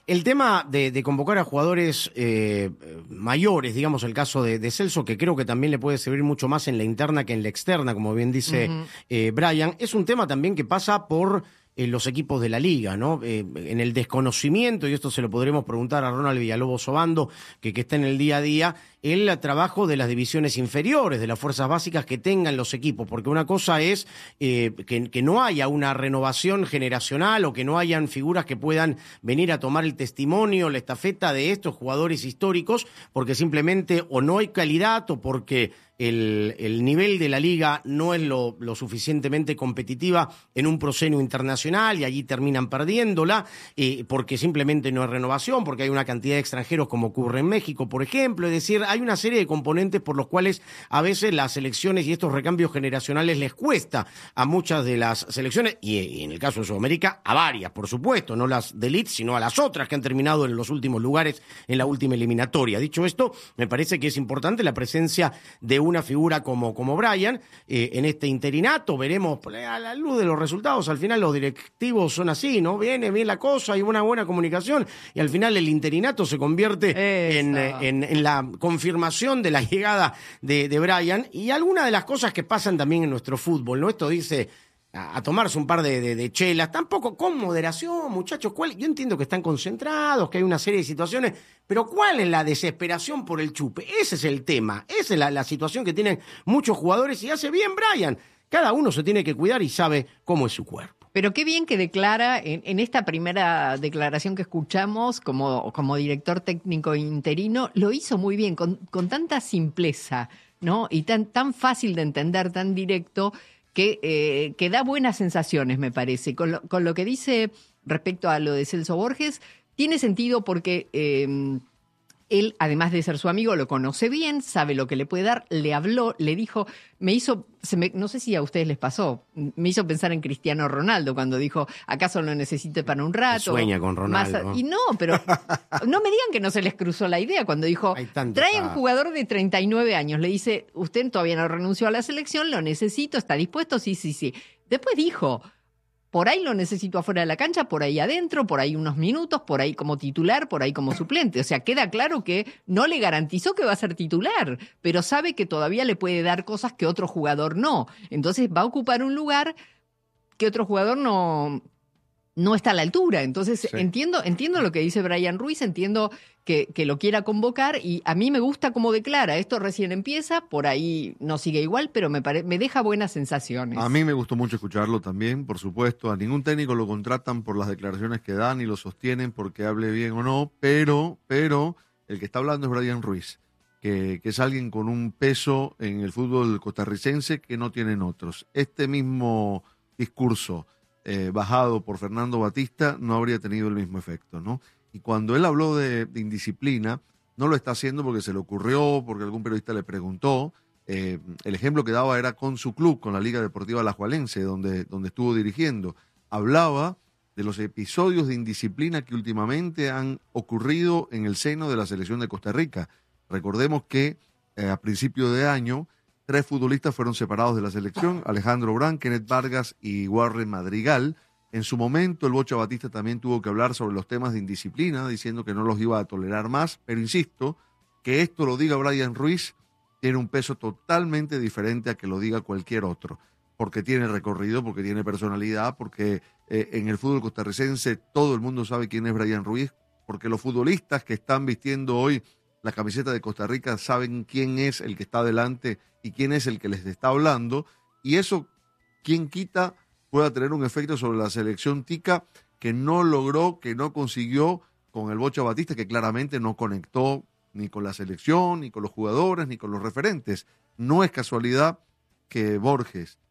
El tema de, de convocar a jugadores eh, mayores, digamos el caso de, de Celso, que creo que también le puede servir mucho más en la interna que en la externa, como bien dice uh-huh. eh, Brian, es un tema también que pasa por eh, los equipos de la liga, ¿no? Eh, en el desconocimiento, y esto se lo podremos preguntar a Ronald Villalobos Obando, que, que está en el día a día, el trabajo de las divisiones inferiores, de las fuerzas básicas que tengan los equipos, porque una cosa es eh, que, que no haya una renovación generacional o que no hayan figuras que puedan venir a tomar el testimonio, la estafeta de estos jugadores históricos, porque simplemente o no hay calidad o porque el, el nivel de la liga no es lo, lo suficientemente competitiva en un proscenio internacional y allí terminan perdiéndola, eh, porque simplemente no hay renovación, porque hay una cantidad de extranjeros como ocurre en México, por ejemplo, es decir, hay una serie de componentes por los cuales a veces las selecciones y estos recambios generacionales les cuesta a muchas de las selecciones, y, y en el caso de Sudamérica, a varias, por supuesto, no las de elite, sino a las otras que han terminado en los últimos lugares en la última eliminatoria. Dicho esto, me parece que es importante la presencia de una figura como, como Brian eh, en este interinato. Veremos a la luz de los resultados. Al final los directivos son así, ¿no? Viene bien la cosa, hay una buena comunicación y al final el interinato se convierte en, en, en la confirmación de la llegada de, de Brian y algunas de las cosas que pasan también en nuestro fútbol, ¿no? Esto dice a, a tomarse un par de, de, de chelas, tampoco con moderación, muchachos. ¿Cuál? Yo entiendo que están concentrados, que hay una serie de situaciones, pero ¿cuál es la desesperación por el chupe? Ese es el tema, esa es la, la situación que tienen muchos jugadores y hace bien Brian. Cada uno se tiene que cuidar y sabe cómo es su cuerpo. Pero qué bien que declara, en, en esta primera declaración que escuchamos como, como director técnico interino, lo hizo muy bien, con, con tanta simpleza, ¿no? Y tan, tan fácil de entender, tan directo, que, eh, que da buenas sensaciones, me parece. Con lo, con lo que dice respecto a lo de Celso Borges, tiene sentido porque eh, él, además de ser su amigo, lo conoce bien, sabe lo que le puede dar, le habló, le dijo, me hizo, se me, no sé si a ustedes les pasó, me hizo pensar en Cristiano Ronaldo cuando dijo, ¿acaso lo necesite para un rato? Sueña con Ronaldo. Más, y no, pero no me digan que no se les cruzó la idea cuando dijo, trae un jugador de treinta y nueve años, le dice, usted todavía no renunció a la selección, lo necesito, ¿está dispuesto? Sí, sí, sí. Después dijo, por ahí lo necesito afuera de la cancha, por ahí adentro, por ahí unos minutos, por ahí como titular, por ahí como suplente. O sea, queda claro que no le garantizó que va a ser titular, pero sabe que todavía le puede dar cosas que otro jugador no. Entonces va a ocupar un lugar que otro jugador no, no está a la altura. Entonces sí. entiendo, entiendo lo que dice Brian Ruiz, entiendo que, que lo quiera convocar y a mí me gusta cómo declara. Esto recién empieza, por ahí no sigue igual, pero me, pare, me deja buenas sensaciones. A mí me gustó mucho escucharlo también, por supuesto. A ningún técnico lo contratan por las declaraciones que dan y lo sostienen porque hable bien o no, pero, pero el que está hablando es Brian Ruiz, que, que es alguien con un peso en el fútbol costarricense que no tienen otros. Este mismo discurso eh, bajado por Fernando Batista no habría tenido el mismo efecto, ¿no? Y cuando él habló de, de indisciplina, no lo está haciendo porque se le ocurrió, porque algún periodista le preguntó. Eh, el ejemplo que daba era con su club, con la Liga Deportiva Alajuelense, donde, donde estuvo dirigiendo. Hablaba de los episodios de indisciplina que últimamente han ocurrido en el seno de la selección de Costa Rica. Recordemos que eh, a principio de año, tres futbolistas fueron separados de la selección, Alejandro Brand, Kenneth Vargas y Warren Madrigal. En su momento, el Bocha Batista también tuvo que hablar sobre los temas de indisciplina, diciendo que no los iba a tolerar más, pero insisto, que esto lo diga Brian Ruiz tiene un peso totalmente diferente a que lo diga cualquier otro, porque tiene recorrido, porque tiene personalidad, porque eh, en el fútbol costarricense todo el mundo sabe quién es Brian Ruiz, porque los futbolistas que están vistiendo hoy la camiseta de Costa Rica saben quién es el que está adelante y quién es el que les está hablando, y eso, ¿quién quita?, pueda tener un efecto sobre la selección tica que no logró, que no consiguió con el Bocha Batista, que claramente no conectó ni con la selección, ni con los jugadores, ni con los referentes. No es casualidad que Borges,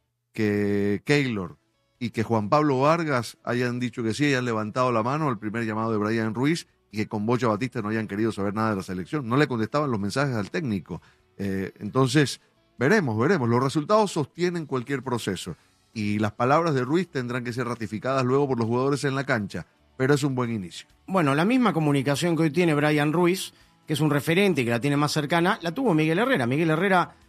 que Keylor y que Juan Pablo Vargas hayan dicho que sí, hayan levantado la mano al primer llamado de Brian Ruiz y que con Bocha Batista no hayan querido saber nada de la selección. No le contestaban los mensajes al técnico. Eh, entonces, veremos, veremos. Los resultados sostienen cualquier proceso. Y las palabras de Ruiz tendrán que ser ratificadas luego por los jugadores en la cancha, pero es un buen inicio. Bueno, la misma comunicación que hoy tiene Brian Ruiz, que es un referente y que la tiene más cercana, la tuvo Miguel Herrera. Miguel Herrera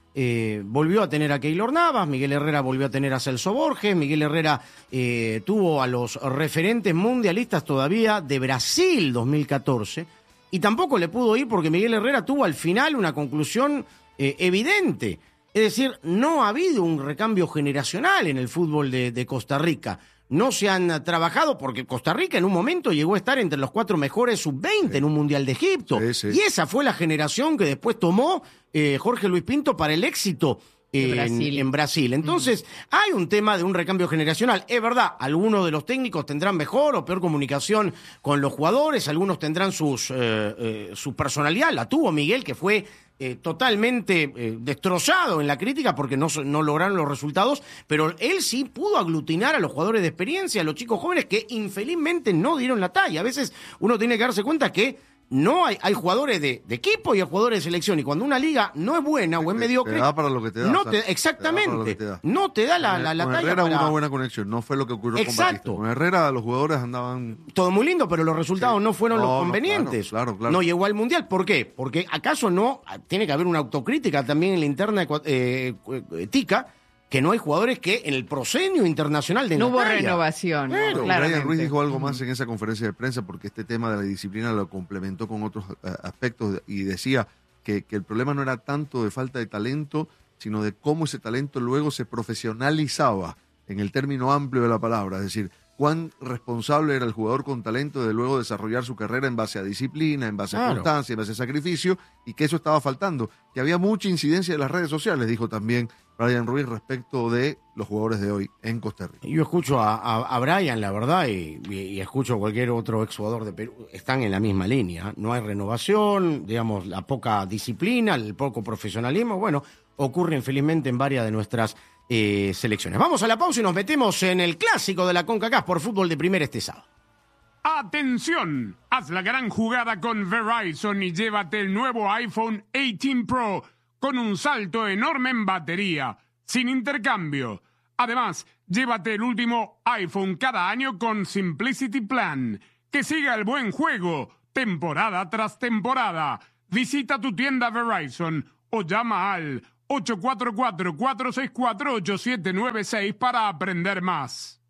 eh, volvió a tener a Keylor Navas, Miguel Herrera volvió a tener a Celso Borges, Miguel Herrera eh, tuvo a los referentes mundialistas todavía de Brasil dos mil catorce, y tampoco le pudo ir porque Miguel Herrera tuvo al final una conclusión eh, evidente. Es decir, no ha habido un recambio generacional en el fútbol de, de Costa Rica. No se han trabajado porque Costa Rica en un momento llegó a estar entre los cuatro mejores sub veinte sí. en un Mundial de Egipto. Sí, sí. Y esa fue la generación que después tomó eh, Jorge Luis Pinto para el éxito eh, Brasil. En, en Brasil. Entonces, mm. hay un tema de un recambio generacional. Es verdad, algunos de los técnicos tendrán mejor o peor comunicación con los jugadores, algunos tendrán sus, eh, eh, su personalidad. La tuvo Miguel, que fue... Eh, totalmente eh, destrozado en la crítica porque no, no lograron los resultados, pero él sí pudo aglutinar a los jugadores de experiencia, a los chicos jóvenes que infelizmente no dieron la talla. A veces uno tiene que darse cuenta que no hay, hay jugadores de, de equipo y hay jugadores de selección, y cuando una liga no es buena o es te, mediocre, te da para lo que te da, no te, exactamente, te da te da. no te da la, la, la con talla. Herrera para... una buena conexión, no fue lo que ocurrió Exacto. con Batista. Con Herrera los jugadores andaban... Todo muy lindo, pero los resultados sí. no fueron no, los convenientes. No, claro, claro, claro. No llegó al Mundial. ¿Por qué? Porque acaso no, tiene que haber una autocrítica también en la interna eh, eh, tica, que no hay jugadores que en el proscenio internacional de no hubo talla. renovación. Pero Brian Ruiz dijo algo más en esa conferencia de prensa, porque este tema de la disciplina lo complementó con otros uh, aspectos, y decía que, que el problema no era tanto de falta de talento, sino de cómo ese talento luego se profesionalizaba en el término amplio de la palabra. Es decir, cuán responsable era el jugador con talento de luego desarrollar su carrera en base a disciplina, en base claro. a constancia, en base a sacrificio, y que eso estaba faltando. Que había mucha incidencia de las redes sociales, dijo también Brian Ruiz, respecto de los jugadores de hoy en Costa Rica. Yo escucho a, a, a Brian, la verdad, y, y, y escucho a cualquier otro exjugador de Perú, están en la misma línea. No hay renovación, digamos, la poca disciplina, el poco profesionalismo. Bueno, ocurre infelizmente en varias de nuestras eh, selecciones. Vamos a la pausa y nos metemos en el clásico de la CONCACAF por fútbol de primera este sábado. ¡Atención! Haz la gran jugada con Verizon y llévate el nuevo iPhone dieciocho Pro con un salto enorme en batería, sin intercambio. Además, llévate el último iPhone cada año con Simplicity Plan. Que siga el buen juego, temporada tras temporada. Visita tu tienda Verizon o llama al ocho cuatro cuatro, cuatro seis cuatro, ocho siete nueve seis para aprender más.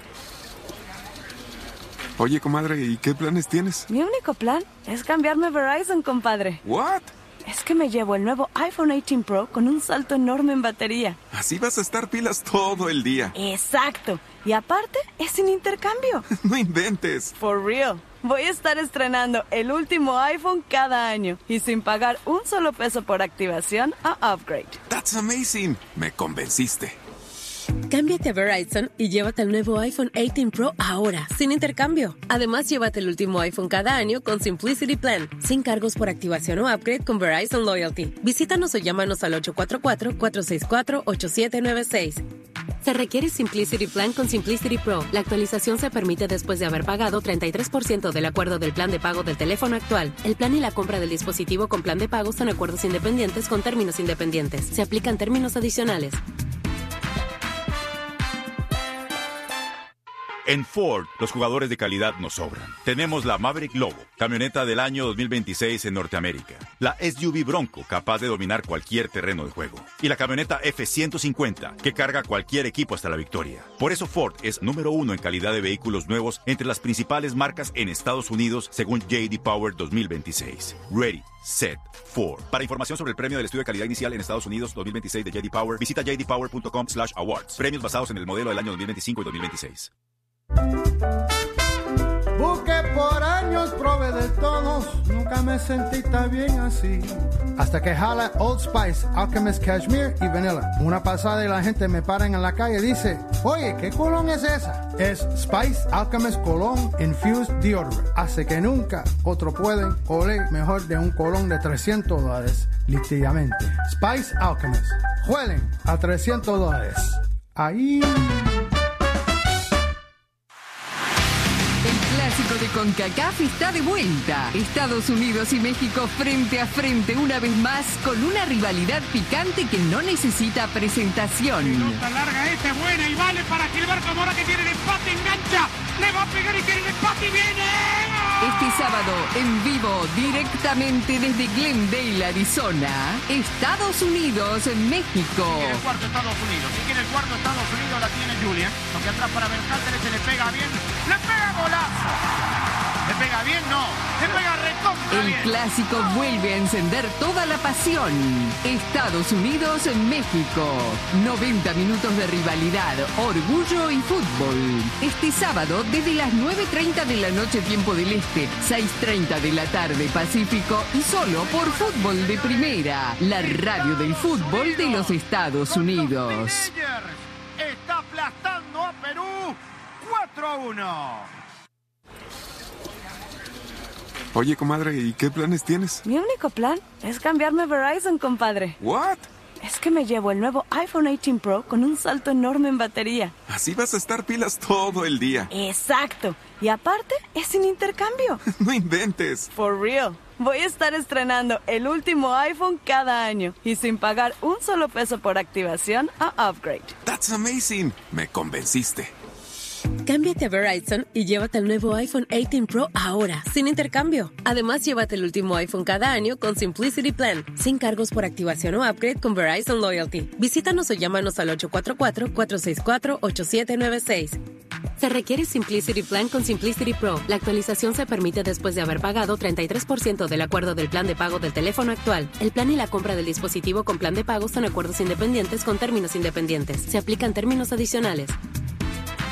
Oye, comadre, ¿y qué planes tienes? Mi único plan es cambiarme a Verizon, compadre. ¿What? Es que me llevo el nuevo iPhone dieciocho Pro con un salto enorme en batería. Así vas a estar pilas todo el día. Exacto. Y aparte, es sin intercambio. No inventes. For real. Voy a estar estrenando el último iPhone cada año y sin pagar un solo peso por activación o upgrade. That's amazing. Me convenciste. Cámbiate a Verizon y llévate el nuevo iPhone dieciocho Pro ahora, sin intercambio. Además, llévate el último iPhone cada año con Simplicity Plan, sin cargos por activación o upgrade con Verizon Loyalty. Visítanos o llámanos al ocho cuatro cuatro, cuatro seis cuatro, ocho siete nueve seis. Se requiere Simplicity Plan con Simplicity Pro. La actualización se permite después de haber pagado treinta y tres por ciento del acuerdo del plan de pago del teléfono actual. El plan y la compra del dispositivo con plan de pago son acuerdos independientes con términos independientes. Se aplican términos adicionales. En Ford, los jugadores de calidad nos sobran. Tenemos la Maverick Lobo, camioneta del año dos mil veintiséis en Norteamérica. La S U V Bronco, capaz de dominar cualquier terreno de juego. Y la camioneta F ciento cincuenta, que carga cualquier equipo hasta la victoria. Por eso Ford es número uno en calidad de vehículos nuevos entre las principales marcas en Estados Unidos, según J D Power dos mil veintiséis. Ready, set, Ford. Para información sobre el premio del estudio de calidad inicial en Estados Unidos dos mil veintiséis de J D Power, visita j d power punto com slash awards. Premios basados en el modelo del año dos mil veinticinco y dos mil veintiséis. Busqué por años, probé de todos, nunca me sentí tan bien así. Hasta que jala Old Spice, Alchemist Cashmere y Vanilla. Una pasada y la gente me para en la calle y dice, oye, ¿qué colón es esa? Es Spice Alchemist Cologne Infused Deodorant. Hace que nunca otro pueden oler mejor de un colón de trescientos dólares, literalmente. Spice Alchemist. Huelen a trescientos dólares. Ahí... El clásico de CONCACAF está de vuelta. Estados Unidos y México frente a frente una vez más con una rivalidad picante que no necesita presentación. Pelota larga esta, buena y vale para Gilberto Mora, que tiene el empate, engancha. Le va a pegar y quiere el empate y viene. Este sábado, en vivo, directamente desde Glendale, Arizona, Estados Unidos, México. Si quiere el cuarto Estados Unidos, si quiere el cuarto Estados Unidos la tiene Julian. Aunque atrás para Berhalter, se le pega bien. ¡Le pega golazo! ¿Le pega bien? No. ¡Le pega recontra bien! El clásico vuelve a encender toda la pasión. Estados Unidos, México. noventa minutos de rivalidad, orgullo y fútbol. Este sábado, desde las nueve treinta de la noche, tiempo del Este, seis treinta de la tarde, Pacífico, y solo por Fútbol de Primera, la radio del fútbol de los Estados Unidos. Está aplastando a Perú cuatro a uno. Oye, comadre, ¿y qué planes tienes? Mi único plan es cambiarme a Verizon, compadre. ¿What? Es que me llevo el nuevo iPhone dieciocho Pro con un salto enorme en batería. Así vas a estar pilas todo el día. Exacto. Y aparte, es sin intercambio. No inventes. For real. Voy a estar estrenando el último iPhone cada año y sin pagar un solo peso por activación o upgrade. That's amazing. Me convenciste. Cámbiate a Verizon y llévate el nuevo iPhone dieciocho Pro ahora, sin intercambio. Además, llévate el último iPhone cada año con Simplicity Plan, sin cargos por activación o upgrade con Verizon Loyalty. Visítanos o llámanos al ocho cuatro cuatro, cuatro seis cuatro, ocho siete nueve seis. Se requiere Simplicity Plan con Simplicity Pro. La actualización se permite después de haber pagado treinta y tres por ciento del acuerdo del plan de pago del teléfono actual. El plan y la compra del dispositivo con plan de pago son acuerdos independientes con términos independientes. Se aplican términos adicionales.